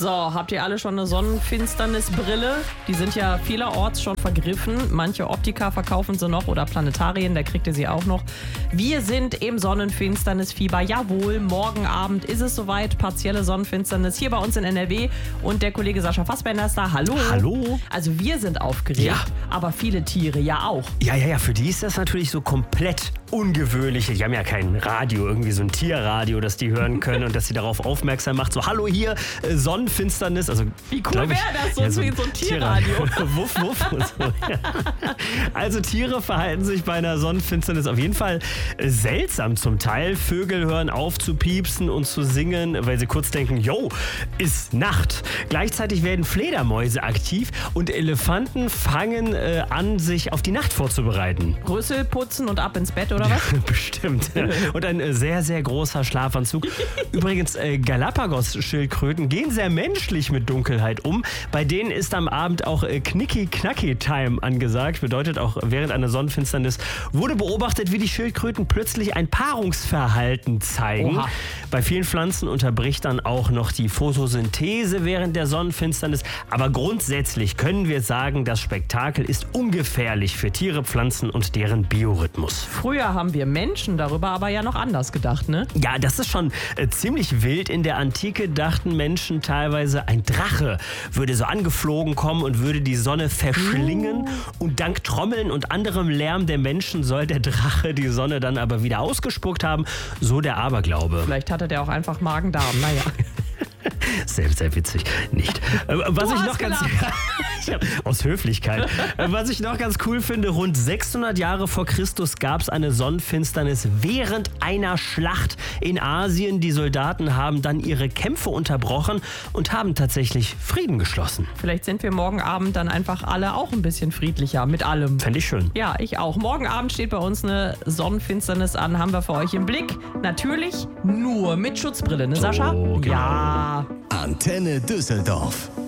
So, habt ihr alle schon eine Sonnenfinsternisbrille? Die sind ja vielerorts schon vergriffen. Manche Optiker verkaufen sie noch oder Planetarien, da kriegt ihr sie auch noch. Wir sind im Sonnenfinsternisfieber. Jawohl, morgen Abend ist es soweit. Partielle Sonnenfinsternis hier bei uns in NRW. Und der Kollege Sascha Fassbender ist da. Hallo. Hallo. Also wir sind aufgeregt, Ja. aber viele Tiere ja auch. Ja, für die ist das natürlich so komplett ungewöhnlich. Die haben ja kein Radio, irgendwie so ein Tierradio, das die hören können und das sie darauf aufmerksam macht. So, hallo hier, Sonnenfinsternis. Also, Wie cool wäre das, so wie so ein Tierradio. Wuff, wuff und so. Ja. Also Tiere verhalten sich bei einer Sonnenfinsternis auf jeden Fall seltsam zum Teil. Vögel hören auf zu piepsen und zu singen, weil sie kurz denken, yo, ist Nacht. Gleichzeitig werden Fledermäuse aktiv und Elefanten fangen an, sich auf die Nacht vorzubereiten. Rüssel putzen und ab ins Bett oder was? Bestimmt. Und ein sehr, sehr großer Schlafanzug. Übrigens, Galapagos-Schildkröten gehen sehr menschlich mit Dunkelheit um. Bei denen ist am Abend auch Knicki-Knacki-Time angesagt. Bedeutet auch, während einer Sonnenfinsternis wurde beobachtet, wie die Schildkröten plötzlich ein Paarungsverhalten zeigen. Oha. Bei vielen Pflanzen unterbricht dann auch noch die Photosynthese während der Sonnenfinsternis. Aber grundsätzlich können wir sagen, das Spektakel ist ungefährlich für Tiere, Pflanzen und deren Biorhythmus. Früher haben wir Menschen darüber aber ja noch anders gedacht, ne? Ja, das ist schon ziemlich wild. In der Antike dachten Menschen teilweise, ein Drache würde so angeflogen kommen und würde die Sonne verschlingen. Und dank Trommeln und anderem Lärm der Menschen soll der Drache die Sonne dann aber wieder ausgespuckt haben. So der Aberglaube. Vielleicht hatte der auch einfach Magen-Darm, naja. Sehr witzig. Nicht. Was ich noch ganz aus Höflichkeit. Was ich noch ganz cool finde, rund 600 Jahre vor Christus gab es eine Sonnenfinsternis während einer Schlacht in Asien. Die Soldaten haben dann ihre Kämpfe unterbrochen und haben tatsächlich Frieden geschlossen. Vielleicht sind wir morgen Abend dann einfach alle auch ein bisschen friedlicher mit allem. Fände ich schön. Ja, ich auch. Morgen Abend steht bei uns eine Sonnenfinsternis an, haben wir für euch im Blick. Natürlich nur mit Schutzbrille, ne Sascha? So, genau. Ja. Antenne Düsseldorf.